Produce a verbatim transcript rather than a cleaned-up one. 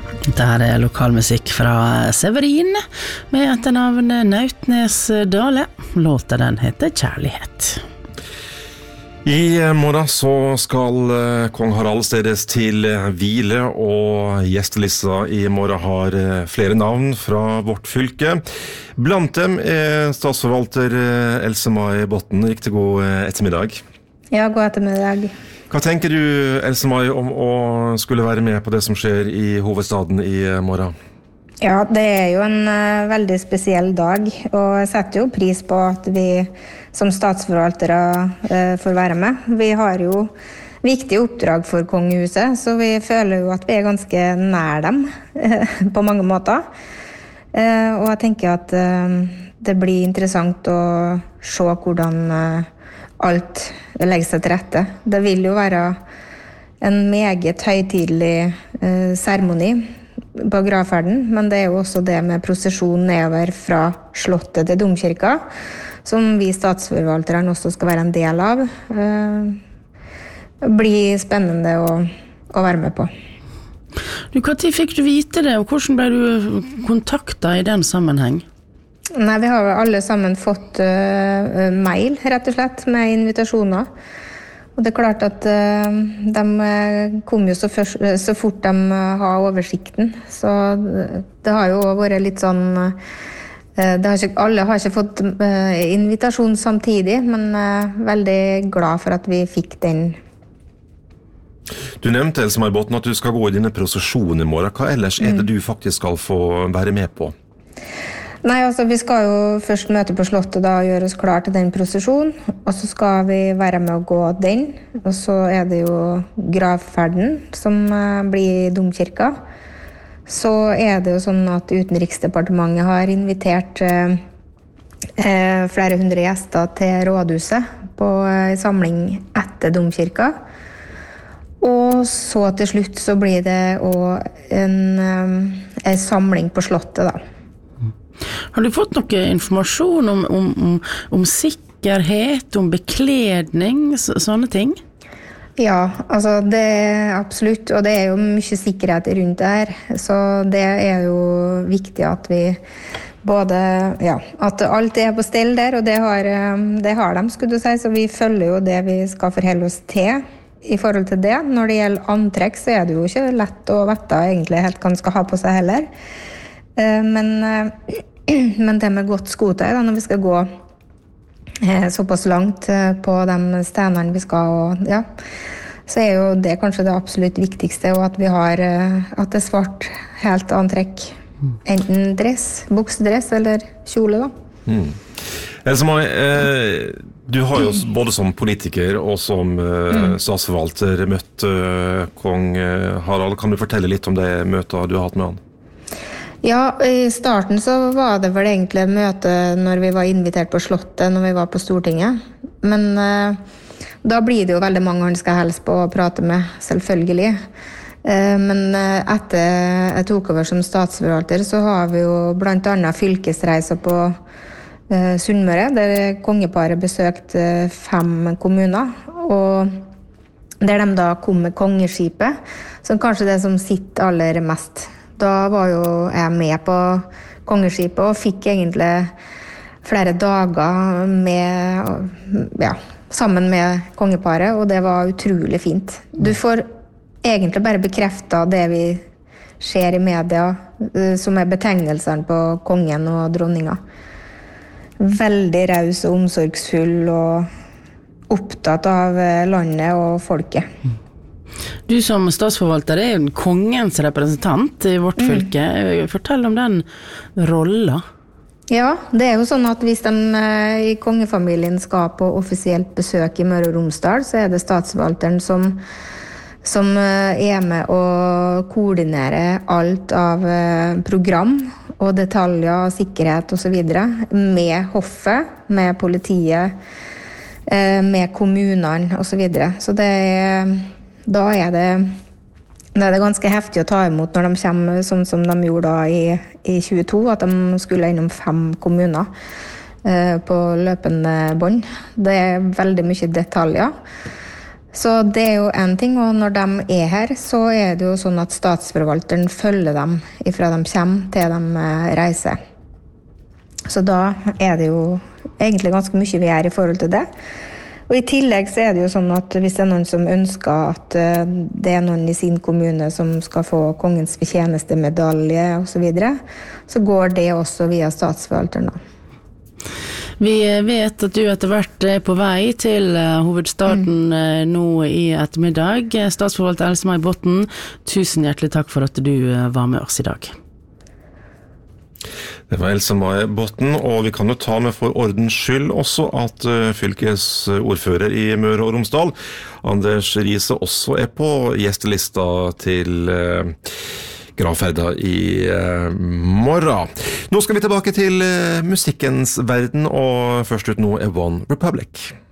Det her er lokalmusikk fra Severin med etternavn Nautnes Dale. Låta den heter Kjærlighet. I morgen så skal kong Harald stedes til hvile, og gjestelista i morgen har flere navn fra vårt fylke. Blant dem er statsforvalter Else-May Botten. Riktig god ettermiddag. Ja, god ettermiddag. Hva tenker du, Else-May, om å skulle være med på det som skjer i hovedstaden i morgen? Ja, det er jo en uh, veldig spesiell dag, og jeg setter jo pris på at vi som statsforvaltere uh, får være med. Vi har jo viktige oppdrag for kongehuset, så vi føler jo at vi er ganske nær dem uh, på mange måter. Uh, og jeg tenker at uh, det blir interessant å se hvordan uh, alt legger seg til rette. Det vil jo være en meget høytidelig uh, seremoni på gravferden, men det er jo også det med prosesjon nedover fra slottet til domkirka, som vi statsforvalterne også skal være en del av. Det blir spennende å, å være med på. Du, hva tid fikk du vite det, og hvordan ble du kontaktet i den sammenheng? Nei, vi har jo alle sammen fått uh, mail, rett og slett, med invitasjoner. Og det er klart at uh, de kom jo så, først, så fort de har oversikten. Så det har jo vært litt sånn... Uh, det har ikke, alle har ikke fått uh, invitasjon samtidig, men uh, veldig glad for at vi fikk den. Du nevnte, Else-May Botten, at du skal gå i denne prosesjonen i morgen. Hva ellers er det du faktisk skal få være med på? Nei, altså vi skal jo først møte på slottet da og gjøre oss klar til den prosesjonen, og så skal vi være med å gå den, og så er det jo gravferden som blir i domkirka. Så er det jo sånn at Utenriksdepartementet har invitert eh, flere hundre gjester til rådhuset på en samling etter domkirka. Og så til slutt så blir det også en, en samling på slottet da. Har du fått noe informasjon om, om, om, om sikkerhet, om bekledning, så, sånne ting? Ja, altså det er absolutt, og det er jo mye sikkerhet rundt det her, så det er jo viktig at vi både, ja, at alt er på stell der, og det har, det har de, skulle du si, så vi følger jo det vi skal forholde oss til i forhold til det. Når det gjelder antrekk, så er det jo ikke lett å vite egentlig helt hva man skal ha på seg heller. Men, men det med godt skotøy da, når vi skal gå såpass langt på de stenene vi skal, og, ja, så er jo det kanskje det absolutt viktigste, og at vi har at det er svart helt antrekk, enten dress, buksedress eller kjole da. Mm. Else-May, eh, du har jo både som politiker og som eh, mm. statsforvalter møtt eh, kong Harald. Kan du fortelle litt om det møtet du har hatt med han? Ja, i starten så var det vel egentlig møte når vi var invitert på slottet, når vi var på Stortinget. Men eh, da blir det jo veldig mange han skal helst på å prate med, selvfølgelig. Eh, men eh, etter jeg tok over som statsforvalter, så har vi jo blant annet fylkesreiser på eh, Sunnmøre, der kongeparet besøkte fem kommuner, og der de da kom med kongeskipet, som kanskje det som sitter aller mest. Da var jo jeg med på kongeskipet og fikk egentlig flere dager med, ja, sammen med kongeparet, og det var utrolig fint. Du får egentlig bare bekreftet det vi ser i media, som er betegnelsene på kongen og dronninga. Veldig raus og omsorgsfull og opptatt av landet og folket. Du som statsforvalter er jo kongens representant i vårt fylke. Fortell om den rollen. Ja, det er jo sånn at hvis de i kongefamilien skal på offisielt besøk i Møre og Romsdal, så er det statsforvalteren som, som er med å koordinere alt av program og detaljer, sikkerhet og så videre, med hoffet, med politiet, med kommunene og så videre. Så det er... Da er det, det er det ganske heftig å ta imot når de kommer sånn som de gjorde da i, i tjueto, at de skulle innom fem kommuner eh, på løpende bånd. Det er veldig mye detaljer. Så det er jo en ting, og når de er her, så er det jo sånn at statsforvalteren følger dem ifra de kommer til de reiser. Så da er det jo egentlig ganske mye vi gjør i forhold til det. Og i tillegg så er det jo sånn at hvis det er noen som ønsker at det er noen i sin kommune som skal få kongens fortjenestemedalje og så videre, så går det også via statsforvalteren da. Vi vet at du etter hvert er på vei til hovedstaden mm. nå i ettermiddag. Statsforvalter Else-May Botten, tusen hjertelig takk for at du var med oss i dag. Det var Else-May Botten, og vi kan jo ta med for ordens skyld også at fylkesordfører i Møre og Romsdal, Anders Riise, også er på gjestelista til gravferda i morgen. Nå skal vi tilbake til musikkens verden, og først ut nå er One Republic.